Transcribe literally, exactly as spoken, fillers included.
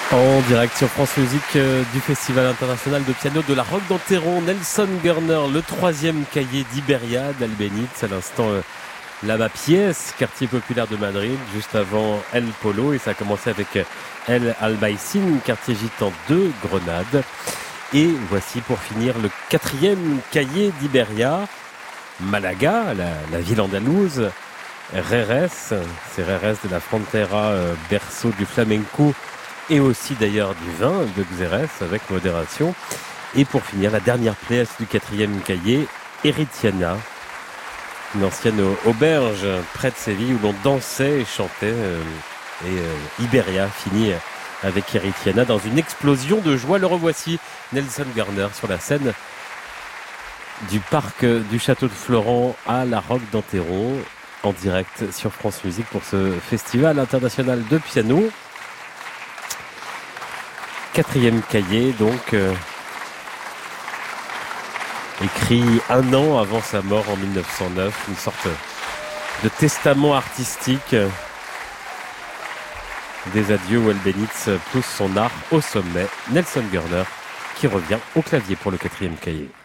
En direct sur France Musique euh, du Festival international de piano de la Roque d'Enterron, Nelson Gurner, le troisième cahier d'Iberia d'Albéniz, à l'instant euh, Lavapiés, quartier populaire de Madrid, juste avant El Polo, et ça a commencé avec euh, El Albaicín, quartier gitan de Grenade. Et voici pour finir le quatrième cahier d'Iberia, Malaga, la, la ville andalouse, Jerez, c'est Jerez de la Frontera, euh, berceau du flamenco, et aussi d'ailleurs du vin de Xérès avec modération. Et pour finir, la dernière pièce du quatrième cahier, Eritiana, une ancienne auberge près de Séville où l'on dansait et chantait. Euh, et euh, Iberia finit avec Eritiana dans une explosion de joie. Le revoici, Nelson Gurner sur la scène du parc du château de Florent à la Roque d'Enterron, en direct sur France Musique pour ce festival international de piano. Quatrième cahier, donc, euh, écrit un an avant sa mort en mille neuf cent neuf, une sorte de testament artistique, euh, des adieux où Albéniz pousse son art au sommet. Nelson Gurner qui revient au clavier pour le quatrième cahier.